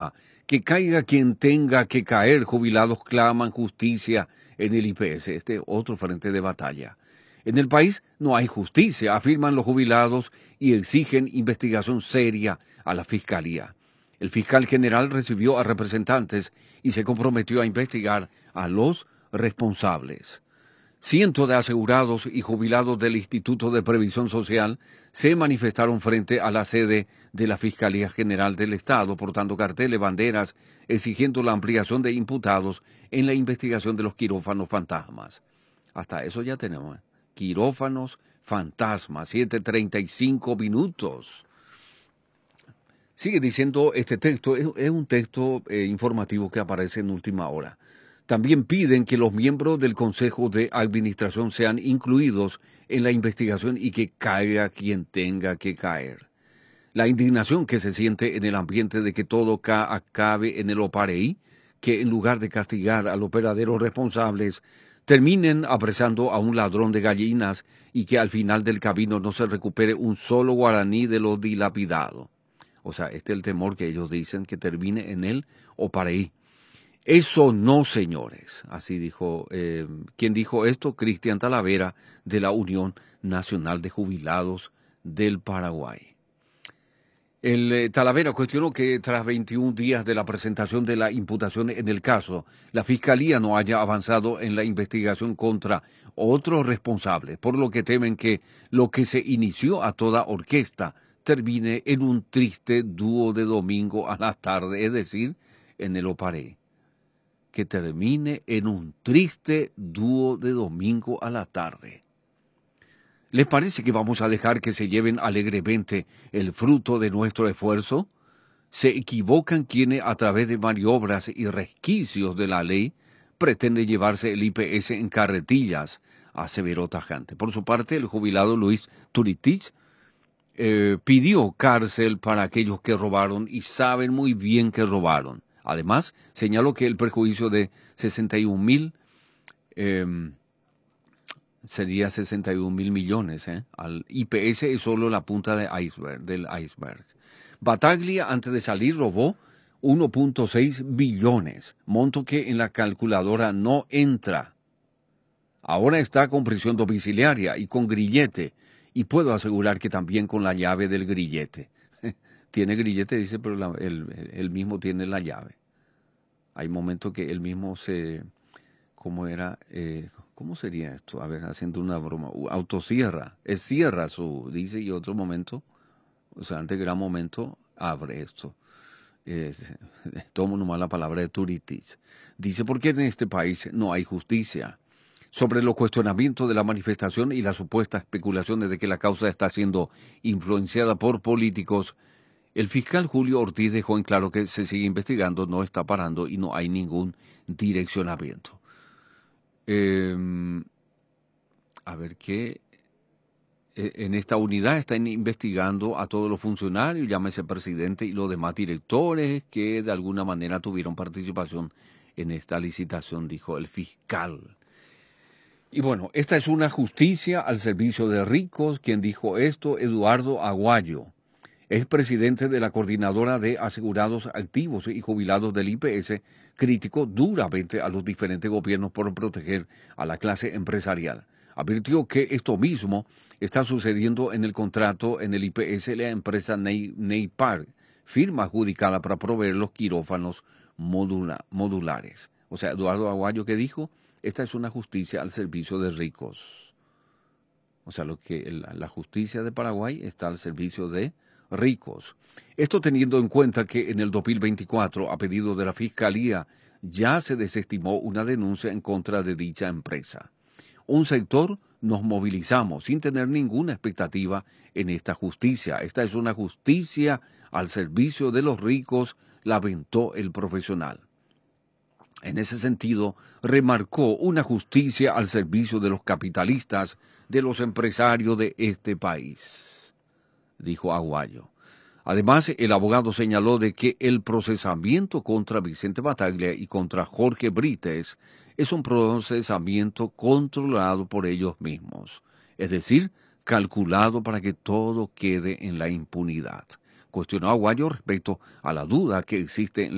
Córdoba. Que caiga quien tenga que caer, jubilados claman justicia en el IPS, otro frente de batalla. En el país no hay justicia, afirman los jubilados y exigen investigación seria a la Fiscalía. El fiscal general recibió a representantes y se comprometió a investigar a los responsables. Cientos de asegurados y jubilados del Instituto de Previsión Social se manifestaron frente a la sede de la Fiscalía General del Estado, portando carteles, banderas, exigiendo la ampliación de imputados en la investigación de los quirófanos fantasmas. Hasta eso ya tenemos. Quirófanos fantasmas, 7:35. Sigue diciendo este texto, es un texto informativo que aparece en última hora. También piden que los miembros del Consejo de Administración sean incluidos en la investigación y que caiga quien tenga que caer. La indignación que se siente en el ambiente de que todo acabe en el Opareí, que en lugar de castigar a los verdaderos responsables, terminen apresando a un ladrón de gallinas y que al final del camino no se recupere un solo guaraní de lo dilapidado. O sea, este es el temor que ellos dicen, que termine en el Opareí. Eso no, señores. Así dijo, ¿quién dijo esto? Cristian Talavera, de la Unión Nacional de Jubilados del Paraguay. Talavera cuestionó que tras 21 días de la presentación de la imputación en el caso, la Fiscalía no haya avanzado en la investigación contra otros responsables, por lo que temen que lo que se inició a toda orquesta termine en un triste dúo de domingo a la tarde, es decir, en el Opareí. Que termine en un triste dúo de domingo a la tarde. ¿Les parece que vamos a dejar que se lleven alegremente el fruto de nuestro esfuerzo? Se equivocan quienes a través de maniobras y resquicios de la ley pretenden llevarse el IPS en carretillas, aseveró tajante. Por su parte, el jubilado Luis Turitich pidió cárcel para aquellos que robaron y saben muy bien que robaron. Además, señaló que el perjuicio de 61.000 sería 61.000 millones. Al IPS es solo la punta del iceberg. Bataglia, antes de salir, robó 1.6 billones, monto que en la calculadora no entra. Ahora está con prisión domiciliaria y con grillete, y puedo asegurar que también con la llave del grillete. Tiene grillete, dice, pero él mismo tiene la llave. Hay momentos que él mismo ¿cómo sería esto? A ver, haciendo una broma. Autocierra. Él cierra dice, y otro momento, o sea, antes de gran momento, abre esto. Tomo nomás la palabra de Turitich. Dice, ¿por qué en este país no hay justicia? Sobre los cuestionamientos de la manifestación y las supuestas especulaciones de que la causa está siendo influenciada por políticos, el fiscal Julio Ortiz dejó en claro que se sigue investigando, no está parando y no hay ningún direccionamiento. A ver qué. En esta unidad están investigando a todos los funcionarios, llámese presidente y los demás directores que de alguna manera tuvieron participación en esta licitación, dijo el fiscal. Y bueno, esta es una justicia al servicio de ricos. Quien dijo esto, Eduardo Aguayo. Es presidente de la Coordinadora de Asegurados Activos y Jubilados del IPS, criticó duramente a los diferentes gobiernos por proteger a la clase empresarial. Advirtió que esto mismo está sucediendo en el contrato en el IPS de la empresa Neypar, firma adjudicada para proveer los quirófanos modulares. O sea, Eduardo Aguayo, ¿qué dijo? Esta es una justicia al servicio de ricos. O sea, la justicia de Paraguay está al servicio de ricos. Esto teniendo en cuenta que en el 2024, a pedido de la Fiscalía, ya se desestimó una denuncia en contra de dicha empresa. Un sector nos movilizamos sin tener ninguna expectativa en esta justicia. Esta es una justicia al servicio de los ricos, lamentó el profesional. En ese sentido, remarcó una justicia al servicio de los capitalistas, de los empresarios de este país, dijo Aguayo. Además, el abogado señaló de que el procesamiento contra Vicente Bataglia y contra Jorge Brites es un procesamiento controlado por ellos mismos, es decir, calculado para que todo quede en la impunidad. Cuestionó Aguayo respecto a la duda que existe en